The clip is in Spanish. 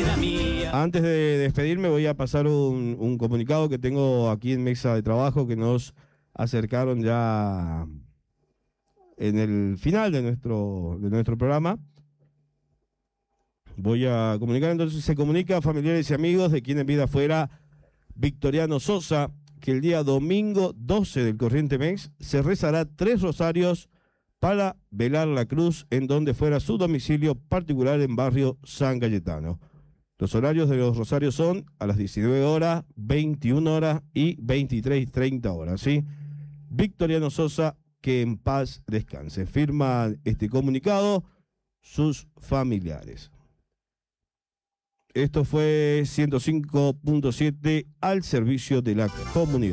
vida mía. Antes de despedirme voy a pasar un comunicado que tengo aquí en mesa de trabajo que nos acercaron ya en el final de nuestro programa. Voy a comunicar, entonces se comunica a familiares y amigos de quien en vida fuera Victoriano Sosa, que el día domingo 12 del corriente mes se rezará 3 rosarios para velar la cruz en donde fuera su domicilio particular en barrio San Cayetano. Los horarios de los rosarios son a las 19 horas, 21 horas y 23:30 horas, ¿sí? Victoriano Sosa, que en paz descanse. Firma este comunicado sus familiares. Esto fue 105.7 al servicio de la comunidad.